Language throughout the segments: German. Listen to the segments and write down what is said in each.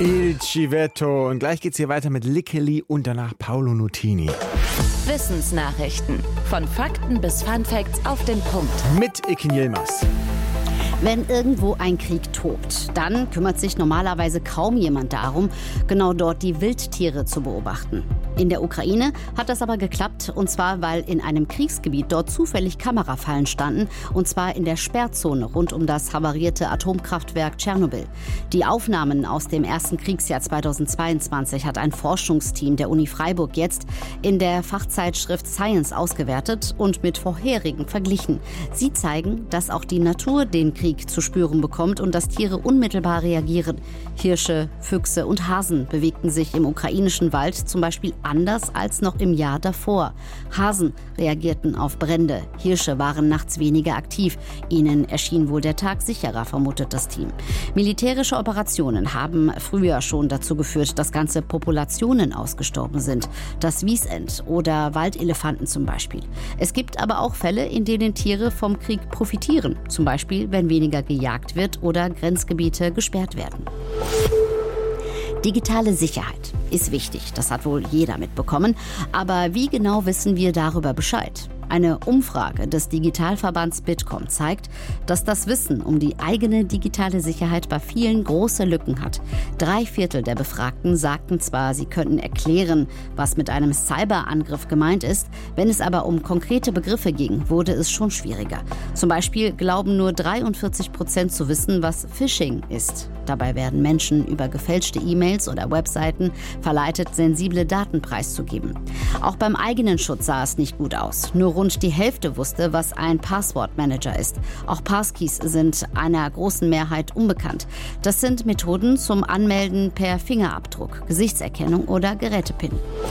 Il Civetto. Und gleich geht's hier weiter mit Lickeli und danach Paolo Nutini. Wissensnachrichten. Von Fakten bis Funfacts auf den Punkt. Mit Ekin Yilmaz. Wenn irgendwo ein Krieg tobt, dann kümmert sich normalerweise kaum jemand darum, genau dort die Wildtiere zu beobachten. In der Ukraine hat das aber geklappt, und zwar, weil in einem Kriegsgebiet dort zufällig Kamerafallen standen, und zwar in der Sperrzone rund um das havarierte Atomkraftwerk Tschernobyl. Die Aufnahmen aus dem ersten Kriegsjahr 2022 hat ein Forschungsteam der Uni Freiburg jetzt in der Fachzeitschrift Science ausgewertet und mit vorherigen verglichen. Sie zeigen, dass auch die Natur den Krieg zu spüren bekommt und dass Tiere unmittelbar reagieren. Hirsche, Füchse und Hasen bewegten sich im ukrainischen Wald zum Beispiel anders als noch im Jahr davor. Hasen reagierten auf Brände, Hirsche waren nachts weniger aktiv. Ihnen erschien wohl der Tag sicherer, vermutet das Team. Militärische Operationen haben früher schon dazu geführt, dass ganze Populationen ausgestorben sind. Das Wiesent oder Waldelefanten zum Beispiel. Es gibt aber auch Fälle, in denen Tiere vom Krieg profitieren. Zum Beispiel, wenn weniger gejagt wird oder Grenzgebiete gesperrt werden. Digitale Sicherheit ist wichtig, das hat wohl jeder mitbekommen. Aber wie genau wissen wir darüber Bescheid? Eine Umfrage des Digitalverbands Bitkom zeigt, dass das Wissen um die eigene digitale Sicherheit bei vielen große Lücken hat. 3/4 der Befragten sagten zwar, sie könnten erklären, was mit einem Cyberangriff gemeint ist, wenn es aber um konkrete Begriffe ging, wurde es schon schwieriger. Zum Beispiel glauben nur 43% zu wissen, was Phishing ist. Dabei werden Menschen über gefälschte E-Mails oder Webseiten verleitet, sensible Daten preiszugeben. Auch beim eigenen Schutz sah es nicht gut aus. Nur rund die Hälfte wusste, was ein Passwortmanager ist. Auch Passkeys sind einer großen Mehrheit unbekannt. Das sind Methoden zum Anmelden per Fingerabdruck, Gesichtserkennung oder Gerätepin.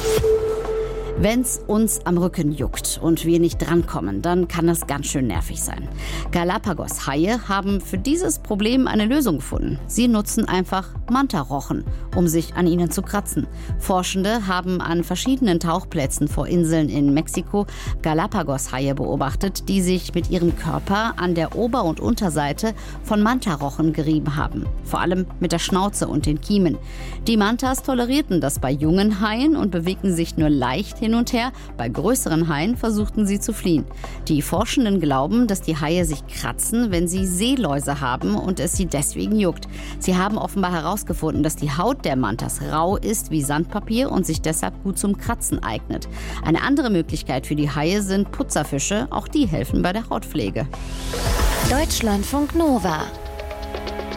Wenn's uns am Rücken juckt und wir nicht drankommen, dann kann das ganz schön nervig sein. Galapagos-Haie haben für dieses Problem eine Lösung gefunden. Sie nutzen einfach Mantarochen, um sich an ihnen zu kratzen. Forschende haben an verschiedenen Tauchplätzen vor Inseln in Mexiko Galapagos-Haie beobachtet, die sich mit ihrem Körper an der Ober- und Unterseite von Mantarochen gerieben haben. Vor allem mit der Schnauze und den Kiemen. Die Mantas tolerierten das bei jungen Haien und bewegten sich nur leicht hin und her. Bei größeren Haien versuchten sie zu fliehen. Die Forschenden glauben, dass die Haie sich kratzen, wenn sie Seeläuse haben und es sie deswegen juckt. Sie haben offenbar herausgefunden, dass die Haut der Mantas rau ist wie Sandpapier und sich deshalb gut zum Kratzen eignet. Eine andere Möglichkeit für die Haie sind Putzerfische. Auch die helfen bei der Hautpflege. Deutschlandfunk Nova